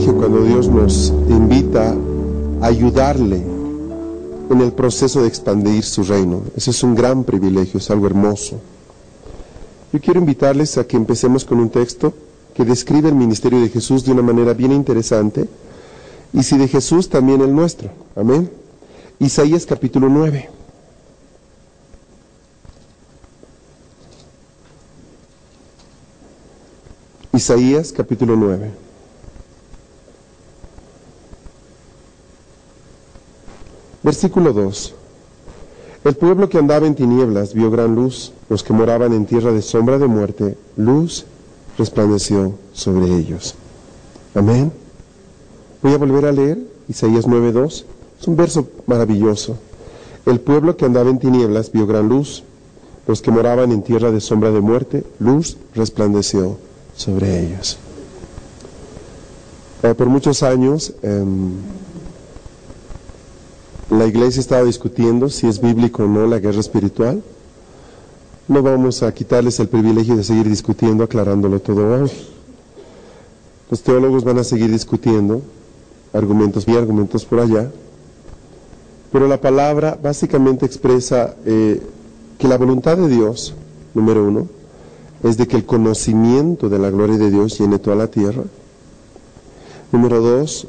privilegio cuando Dios nos invita a ayudarle en el proceso de expandir su reino. Ese es un gran privilegio, es algo hermoso. Yo quiero invitarles a que empecemos con un texto que describe el ministerio de Jesús de una manera bien interesante, y si de Jesús, también el nuestro. Amén. Isaías capítulo 9. Isaías capítulo 9. Versículo 2. El pueblo que andaba en tinieblas vio gran luz, los que moraban en tierra de sombra de muerte, luz resplandeció sobre ellos. Amén. Voy a volver a leer Isaías 9:2. Es un verso maravilloso. El pueblo que andaba en tinieblas vio gran luz, los que moraban en tierra de sombra de muerte, luz resplandeció sobre ellos. Por muchos años la iglesia estaba discutiendo si es bíblico o no la guerra espiritual. No vamos a quitarles el privilegio de seguir discutiendo, aclarándolo todo hoy. Los teólogos van a seguir discutiendo, argumentos y argumentos por allá, pero la palabra básicamente expresa que la voluntad de Dios, número uno, es de que el conocimiento de la gloria de Dios llene toda la tierra. Número dos,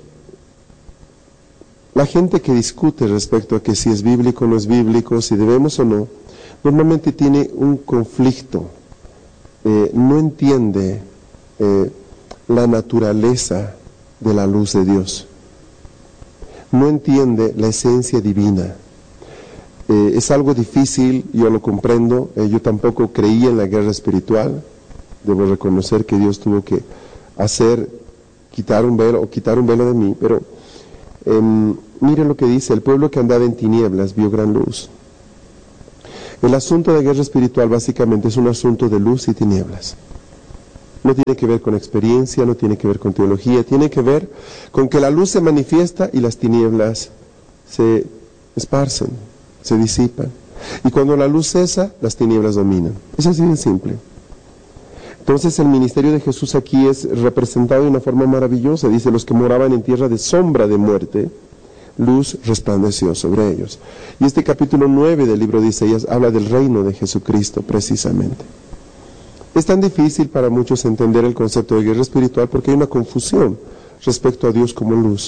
la gente que discute respecto a que si es bíblico o no es bíblico, si debemos o no, normalmente tiene un conflicto, no entiende la naturaleza de la luz de Dios, no entiende la esencia divina. Es algo difícil, yo lo comprendo. Yo tampoco creía en la guerra espiritual. Debo reconocer que Dios tuvo que quitar un velo de mí, pero mire lo que dice: el pueblo que andaba en tinieblas vio gran luz. El asunto de guerra espiritual básicamente es un asunto de luz y tinieblas. No tiene que ver con experiencia, no tiene que ver con teología, tiene que ver con que la luz se manifiesta y las tinieblas se esparcen, se disipan. Y cuando la luz cesa, las tinieblas dominan. Es así de simple. Entonces el ministerio de Jesús aquí es representado de una forma maravillosa. Dice: los que moraban en tierra de sombra de muerte, luz resplandeció sobre ellos. Y este capítulo 9 del libro de Isaías habla del reino de Jesucristo precisamente. Es tan difícil para muchos entender el concepto de guerra espiritual porque hay una confusión respecto a Dios como luz.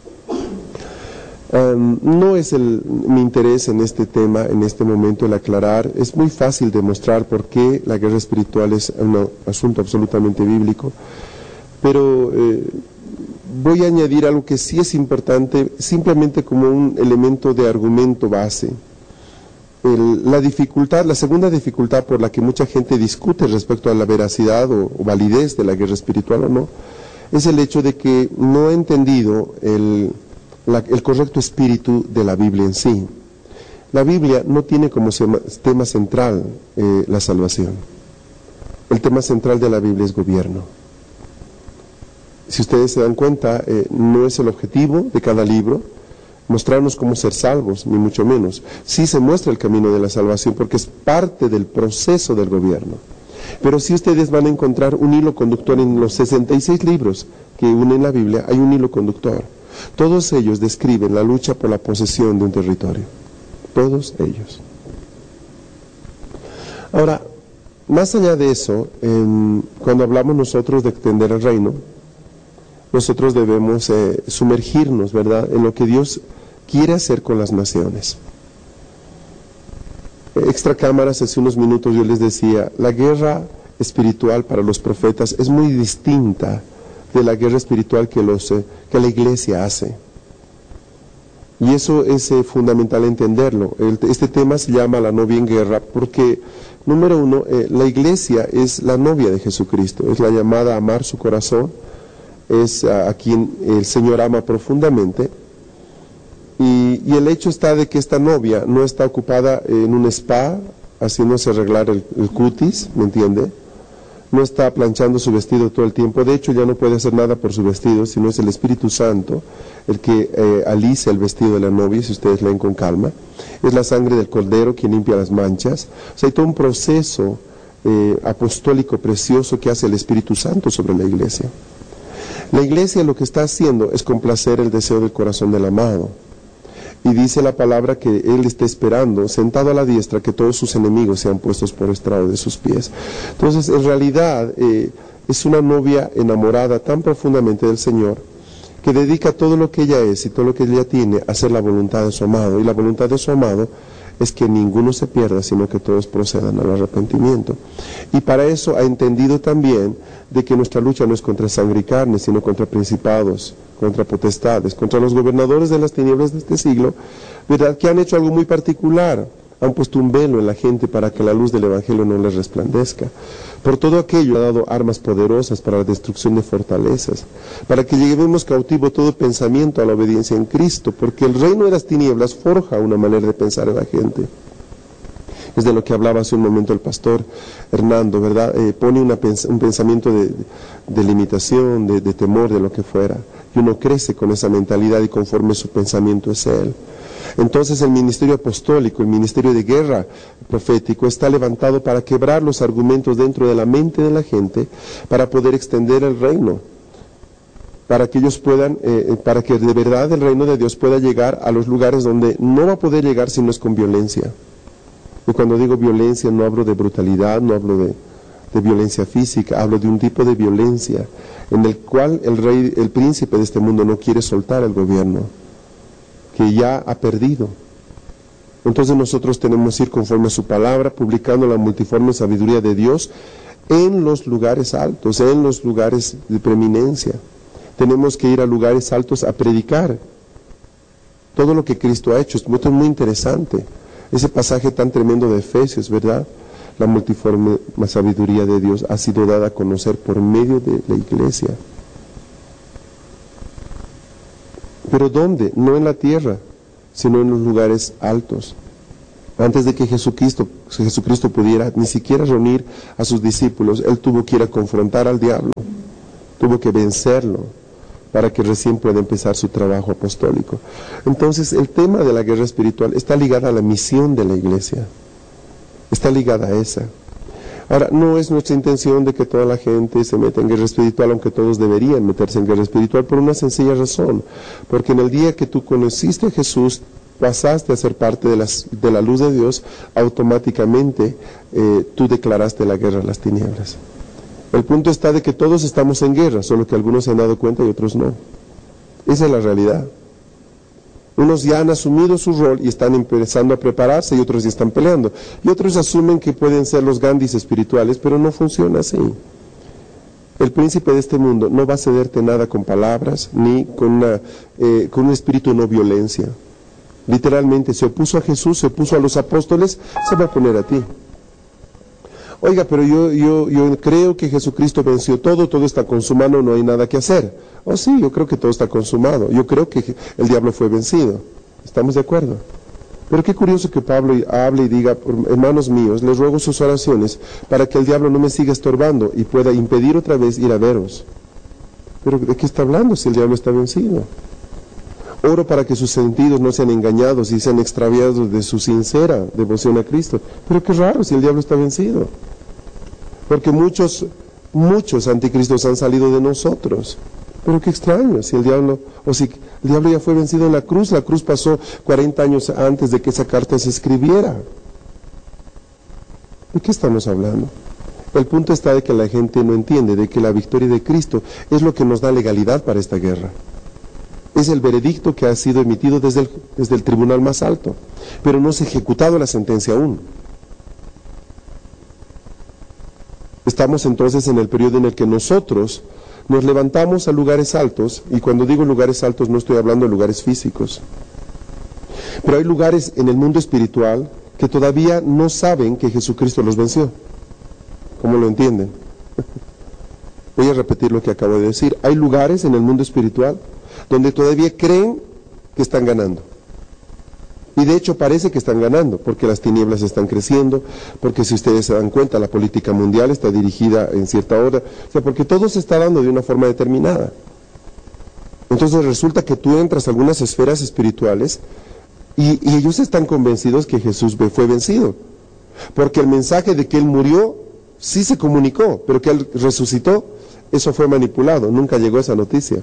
No es mi interés en este tema, en este momento, el aclarar. Es muy fácil demostrar por qué la guerra espiritual es un asunto absolutamente bíblico, pero voy a añadir algo que sí es importante, simplemente como un elemento de argumento base. La segunda dificultad por la que mucha gente discute respecto a la veracidad o validez de la guerra espiritual o no, es el hecho de que no ha entendido el correcto espíritu de la Biblia en sí. La Biblia no tiene como tema central la salvación. El tema central de la Biblia es gobierno. Si ustedes se dan cuenta, no es el objetivo de cada libro mostrarnos cómo ser salvos, ni mucho menos. Sí se muestra el camino de la salvación porque es parte del proceso del gobierno. Pero sí ustedes van a encontrar un hilo conductor en los 66 libros que unen la Biblia. Hay un hilo conductor. Todos ellos describen la lucha por la posesión de un territorio. Todos ellos. Ahora, más allá de eso, cuando hablamos nosotros de extender el reino, nosotros debemos sumergirnos, ¿verdad?, en lo que Dios quiere hacer con las naciones. Extra cámaras, hace unos minutos yo les decía, la guerra espiritual para los profetas es muy distinta de la guerra espiritual que la iglesia hace. Y eso es fundamental entenderlo. Este tema se llama la novia en guerra porque, número uno, la iglesia es la novia de Jesucristo, es la llamada a amar su corazón, es a quien el Señor ama profundamente. Y el hecho está de que esta novia no está ocupada en un spa haciéndose arreglar el cutis, ¿me entiende? No está planchando su vestido todo el tiempo. De hecho, ya no puede hacer nada por su vestido, sino es el Espíritu Santo el que alisa el vestido de la novia, si ustedes leen con calma. Es la sangre del Cordero quien limpia las manchas. O sea, hay todo un proceso apostólico precioso que hace el Espíritu Santo sobre la iglesia. La iglesia lo que está haciendo es complacer el deseo del corazón del amado. Y dice la palabra que Él está esperando, sentado a la diestra, que todos sus enemigos sean puestos por estrado de sus pies. Entonces, en realidad, es una novia enamorada tan profundamente del Señor, que dedica todo lo que ella es y todo lo que ella tiene a hacer la voluntad de su amado. Y la voluntad de su amado es que ninguno se pierda, sino que todos procedan al arrepentimiento. Y para eso ha entendido también de que nuestra lucha no es contra sangre y carne, sino contra principados, contra potestades, contra los gobernadores de las tinieblas de este siglo, ¿verdad?, que han hecho algo muy particular. Han puesto un velo en la gente para que la luz del Evangelio no les resplandezca. Por todo aquello ha dado armas poderosas para la destrucción de fortalezas, para que llevemos cautivo todo pensamiento a la obediencia en Cristo, porque el reino de las tinieblas forja una manera de pensar en la gente. Es de lo que hablaba hace un momento el pastor Hernando, ¿verdad? Pone un pensamiento de limitación, de temor, de lo que fuera. Y uno crece con esa mentalidad y conforme su pensamiento es Él. Entonces el ministerio apostólico, el ministerio de guerra profético está levantado para quebrar los argumentos dentro de la mente de la gente, para poder extender el reino, para que ellos puedan, para que de verdad el reino de Dios pueda llegar a los lugares donde no va a poder llegar si no es con violencia. Y cuando digo violencia no hablo de brutalidad, no hablo de violencia física, hablo de un tipo de violencia en el cual el príncipe de este mundo no quiere soltar el gobierno, que ya ha perdido. Entonces nosotros tenemos que ir conforme a su palabra, publicando la multiforme sabiduría de Dios en los lugares altos, en los lugares de preeminencia. Tenemos que ir a lugares altos a predicar todo lo que Cristo ha hecho. Esto es muy interesante. Ese pasaje tan tremendo de Efesios, ¿verdad? La multiforme sabiduría de Dios ha sido dada a conocer por medio de la iglesia. ¿Pero dónde? No en la tierra, sino en los lugares altos. Antes de que Jesucristo pudiera ni siquiera reunir a sus discípulos, Él tuvo que ir a confrontar al diablo, tuvo que vencerlo, para que recién pueda empezar su trabajo apostólico. Entonces, el tema de la guerra espiritual está ligada a la misión de la iglesia, está ligada a esa. Ahora, no es nuestra intención de que toda la gente se meta en guerra espiritual, aunque todos deberían meterse en guerra espiritual, por una sencilla razón, porque en el día que tú conociste a Jesús, pasaste a ser parte de la luz de Dios, automáticamente tú declaraste la guerra a las tinieblas. El punto está de que todos estamos en guerra, solo que algunos se han dado cuenta y otros no. Esa es la realidad. Unos ya han asumido su rol y están empezando a prepararse y otros ya están peleando. Y otros asumen que pueden ser los Gandhis espirituales, pero no funciona así. El príncipe de este mundo no va a cederte nada con palabras ni con un espíritu de no violencia. Literalmente se opuso a Jesús, se opuso a los apóstoles, se va a poner a ti. Oiga, pero yo creo que Jesucristo venció todo está consumado, no hay nada que hacer. Oh sí, yo creo que todo está consumado, yo creo que el diablo fue vencido. ¿Estamos de acuerdo? Pero qué curioso que Pablo hable y diga, hermanos míos, les ruego sus oraciones para que el diablo no me siga estorbando y pueda impedir otra vez ir a veros. Pero ¿de qué está hablando si el diablo está vencido? Oro para que sus sentidos no sean engañados y sean extraviados de su sincera devoción a Cristo. Pero qué raro si el diablo está vencido. Porque muchos anticristos han salido de nosotros. Pero qué extraño, si el diablo ya fue vencido en la cruz pasó 40 años antes de que esa carta se escribiera. ¿De qué estamos hablando? El punto está de que la gente no entiende de que la victoria de Cristo es lo que nos da legalidad para esta guerra. Es el veredicto que ha sido emitido desde el tribunal más alto, pero no se ha ejecutado la sentencia aún. Estamos entonces en el periodo en el que nosotros nos levantamos a lugares altos, y cuando digo lugares altos no estoy hablando de lugares físicos, pero hay lugares en el mundo espiritual que todavía no saben que Jesucristo los venció. ¿Cómo lo entienden? Voy a repetir lo que acabo de decir. Hay lugares en el mundo espiritual donde todavía creen que están ganando. Y de hecho parece que están ganando, porque las tinieblas están creciendo, porque si ustedes se dan cuenta, la política mundial está dirigida en cierta hora, o sea, porque todo se está dando de una forma determinada. Entonces resulta que tú entras a algunas esferas espirituales y ellos están convencidos que Jesús fue vencido, porque el mensaje de que Él murió sí se comunicó, pero que Él resucitó, eso fue manipulado, nunca llegó esa noticia.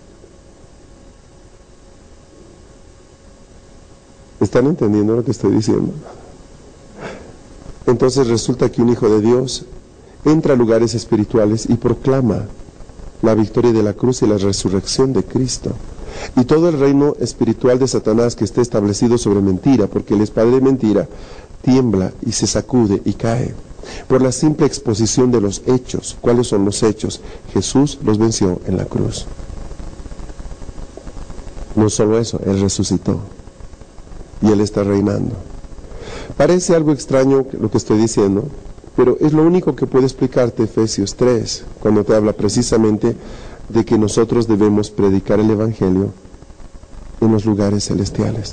¿Están entendiendo lo que estoy diciendo? Entonces resulta que un hijo de Dios entra a lugares espirituales y proclama la victoria de la cruz y la resurrección de Cristo. Y todo el reino espiritual de Satanás que esté establecido sobre mentira, porque él es padre de mentira, tiembla y se sacude y cae. Por la simple exposición de los hechos. ¿Cuáles son los hechos? Jesús los venció en la cruz. No solo eso, Él resucitó. Y Él está reinando. Parece algo extraño lo que estoy diciendo, pero es lo único que puede explicarte Efesios 3, cuando te habla precisamente de que nosotros debemos predicar el Evangelio en los lugares celestiales.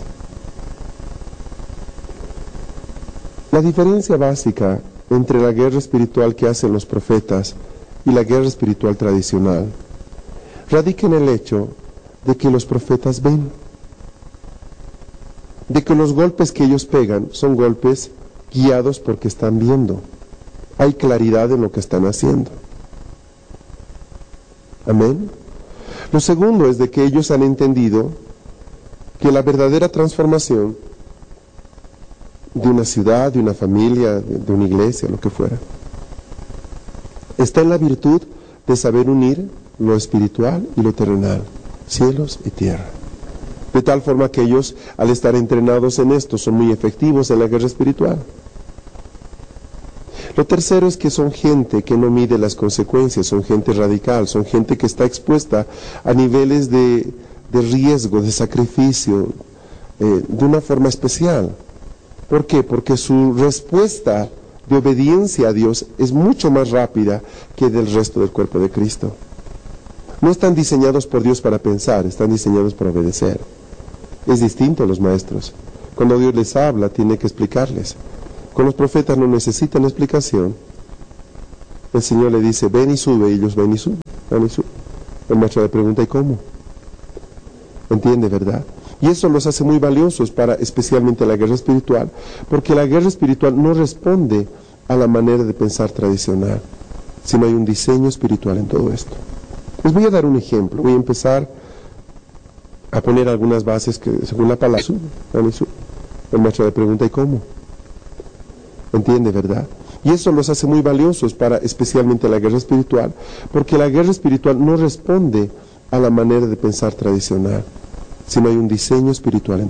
La diferencia básica entre la guerra espiritual que hacen los profetas y la guerra espiritual tradicional radica en el hecho de que los profetas ven, de que los golpes que ellos pegan son golpes guiados porque están viendo. Hay claridad en lo que están haciendo. Amén. Lo segundo es de que ellos han entendido que la verdadera transformación de una ciudad, de una familia, de una iglesia, lo que fuera, está en la virtud de saber unir lo espiritual y lo terrenal, cielos y tierra. De tal forma que ellos, al estar entrenados en esto, son muy efectivos en la guerra espiritual. Lo tercero es que son gente que no mide las consecuencias, son gente radical, son gente que está expuesta a niveles de riesgo, de sacrificio, de una forma especial. ¿Por qué? Porque su respuesta de obediencia a Dios es mucho más rápida que del resto del cuerpo de Cristo. No están diseñados por Dios para pensar, están diseñados para obedecer. Es distinto a los maestros. Cuando Dios les habla, tiene que explicarles. Con los profetas no necesitan explicación. El Señor le dice, ven y sube, y ellos ven y suben, van y suben. El maestro le pregunta, ¿y cómo? ¿Entiende, verdad? Y eso los hace muy valiosos para especialmente la guerra espiritual, porque la guerra espiritual no responde a la manera de pensar tradicional, sino hay un diseño espiritual en todo esto. Les voy a dar un ejemplo. Voy a empezar a poner algunas bases que según la palabra el maestro le pregunta, ¿y cómo? ¿Entiende, verdad? Y eso los hace muy valiosos para especialmente la guerra espiritual, porque la guerra espiritual no responde a la manera de pensar tradicional, sino hay un diseño espiritual en